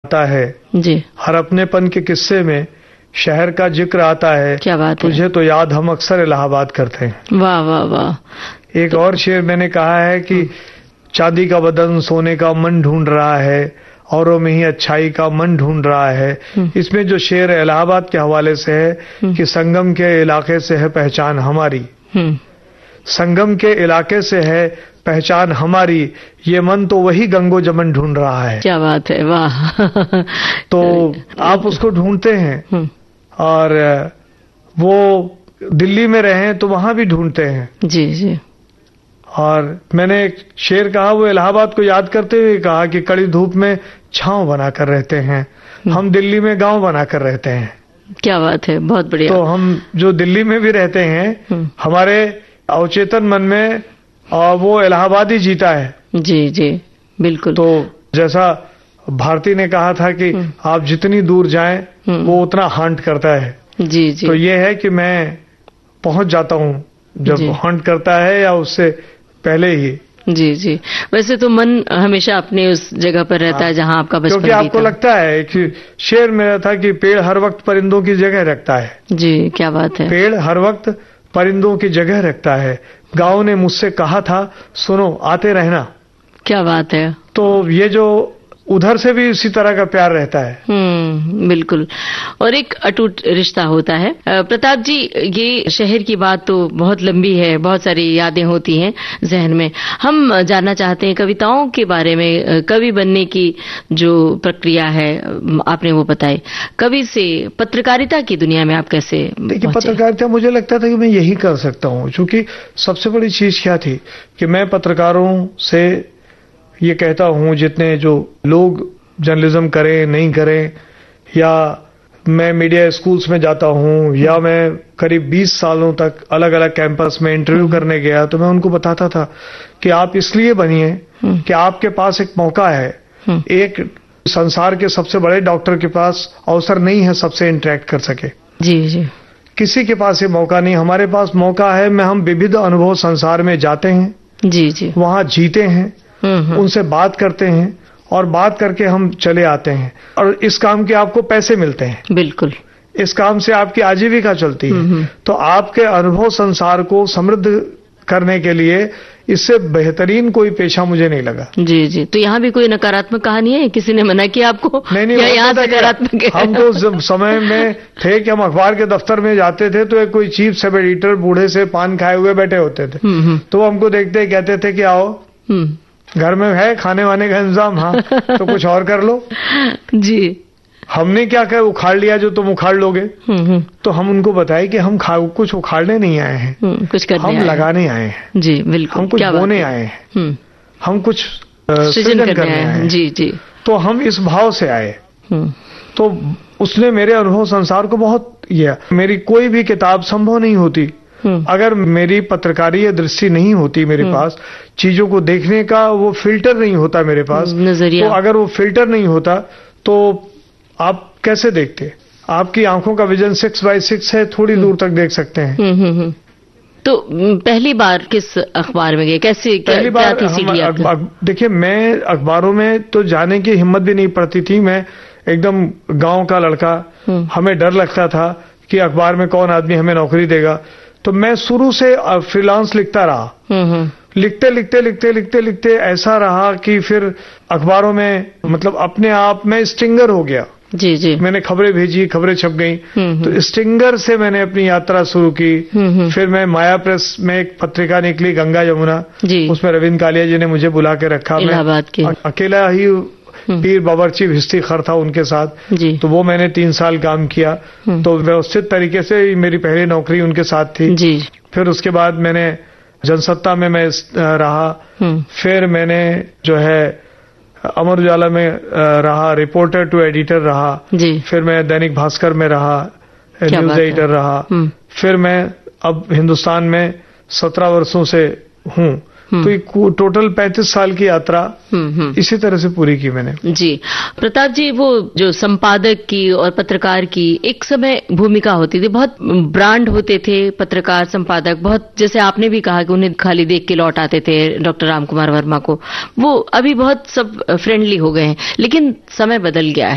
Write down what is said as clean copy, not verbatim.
आता है जी। हर अपनेपन के किस्से में शहर का जिक्र आता है। क्या बात है। तुझे तो याद हम अक्सर इलाहाबाद करते हैं। वाह वाह वाह। एक और शेर मैंने कहा है कि चांदी का बदन सोने का मन ढूंढ रहा है, औरों में ही अच्छाई का मन ढूंढ रहा है। इसमें जो शेर है इलाहाबाद के हवाले से है कि संगम के इलाके से है पहचान हमारी, संगम के इलाके से है पहचान हमारी, ये मन तो वही गंगो जमन ढूंढ रहा है। क्या बात है, वाह। तो आप उसको ढूंढते हैं और वो दिल्ली में रहे तो वहां भी ढूंढते हैं। जी जी। और मैंने एक शेर कहा, वो इलाहाबाद को याद करते हुए कहा कि कड़ी धूप में छांव बनाकर रहते हैं, हम दिल्ली में गांव बनाकर रहते हैं। क्या बात है, बहुत बढ़िया। तो हम जो दिल्ली में भी रहते हैं हमारे अवचेतन मन में वो इलाहाबाद ही जीता है। जी जी बिल्कुल। तो जैसा भारती ने कहा था कि आप जितनी दूर जाएं वो उतना हंट करता है। जी जी। तो ये है कि मैं पहुंच जाता हूं जब हंट करता है या उससे पहले ही। जी जी। वैसे तो मन हमेशा अपने उस जगह पर रहता है जहां आपका बचपन क्योंकि आपको लगता है कि शेर मेरा था कि पेड़ हर वक्त परिंदों की जगह रखता है। जी क्या बात है। पेड़ हर वक्त परिंदों की जगह रखता है। गांव ने मुझसे कहा था सुनो आते रहना। क्या बात है। तो ये जो उधर से भी इसी तरह का प्यार रहता है। बिल्कुल। और एक अटूट रिश्ता होता है। प्रताप जी, ये शहर की बात तो बहुत लंबी है, बहुत सारी यादें होती हैं जहन में। हम जानना चाहते हैं कविताओं के बारे में। कवि बनने की जो प्रक्रिया है आपने वो बताई, कवि से पत्रकारिता की दुनिया में आप कैसे पहुंचे? देखिए, पत्रकारिता मुझे लगता था कि मैं यही कर सकता हूँ, क्योंकि सबसे बड़ी चीज क्या थी कि मैं पत्रकारों से ये कहता हूं, जितने जो लोग जर्नलिज्म करें नहीं करें, या मैं मीडिया स्कूल्स में जाता हूं या मैं करीब 20 सालों तक अलग अलग कैंपस में इंटरव्यू करने गया, तो मैं उनको बताता था कि आप इसलिए बनिए कि आपके पास एक मौका है। एक संसार के सबसे बड़े डॉक्टर के पास अवसर नहीं है सबसे इंटरेक्ट कर सके। जी जी। किसी के पास ये मौका नहीं, हमारे पास मौका है। मैं हम विविध अनुभव संसार में जाते हैं। जी जी। वहां जीते हैं, उनसे बात करते हैं और बात करके हम चले आते हैं, और इस काम के आपको पैसे मिलते हैं। बिल्कुल। इस काम से आपकी आजीविका चलती है। तो आपके अनुभव संसार को समृद्ध करने के लिए इससे बेहतरीन कोई पेशा मुझे नहीं लगा। जी जी। तो यहाँ भी कोई नकारात्मक कहानी है? किसी ने मना किया आपको? नहीं, यहाँ सकारात्मक है? हम तो समय में थे कि हम अखबार के दफ्तर में जाते थे तो एक कोई चीफ सब एडिटर बूढ़े से पान खाए हुए बैठे होते थे। तो हमको देखते कहते थे कि आओ, घर में है खाने वाने का इंतजाम? हाँ, तो कुछ और कर लो। जी। हमने क्या कहा, उखाड़ लिया जो तुम उखाड़ लोगे। तो हम उनको बताए कि हम कुछ उखाड़ने नहीं आए हैं, कुछ करने हम लगाने आए हैं। जी बिल्कुल। हम कुछ बोने आए हैं, हम कुछ सृजन करने आए हैं। जी जी। तो हम इस भाव से आए। तो उसने मेरे अनुभव संसार को बहुत किया। मेरी कोई भी किताब संभव नहीं होती अगर मेरी पत्रकारीय दृष्टि नहीं होती मेरे पास, चीजों को देखने का वो फिल्टर नहीं होता मेरे पास, नजरिया। तो अगर वो फिल्टर नहीं होता तो आप कैसे देखते? आपकी आंखों का विजन 6x6 है, थोड़ी दूर तक देख सकते हैं। तो पहली बार किस अखबार में गए, कैसे? पहली बार देखिए, मैं अखबारों में तो जाने की हिम्मत भी नहीं पड़ती थी। मैं एकदम गांव का लड़का, हमें डर लगता था कि अखबार में कौन आदमी हमें नौकरी देगा। तो मैं शुरू से फ्रीलांस लिखता रहा। लिखते ऐसा रहा कि फिर अखबारों में मतलब अपने आप में स्टिंगर हो गया। जी जी। मैंने खबरें भेजी, खबरें छप गई। तो स्टिंगर से मैंने अपनी यात्रा शुरू की। फिर मैं माया प्रेस में एक पत्रिका निकली, गंगा यमुना, उसमें रविंद्र कालिया जी ने मुझे बुला के रखा। मैं अकेला ही पीर बावर्ची भिस्ती खर था उनके साथ। तो वो मैंने 3 साल काम किया। तो व्यवस्थित तरीके से मेरी पहली नौकरी उनके साथ थी। फिर उसके बाद मैंने जनसत्ता में मैं रहा। फिर मैंने जो है अमर उजाला में रहा, रिपोर्टर टू एडिटर रहा। फिर मैं दैनिक भास्कर में रहा, न्यूज एडिटर रहा। फिर मैं अब हिंदुस्तान में 17 वर्षों से हूँ। तो एक टोटल 35 साल की यात्रा इसी तरह से पूरी की मैंने। जी प्रताप जी, वो जो संपादक की और पत्रकार की एक समय भूमिका होती थी, बहुत ब्रांड होते थे पत्रकार संपादक, बहुत, जैसे आपने भी कहा कि उन्हें खाली देख के लौट आते थे डॉक्टर राम कुमार वर्मा को। वो अभी बहुत सब फ्रेंडली हो गए हैं, लेकिन समय बदल गया है।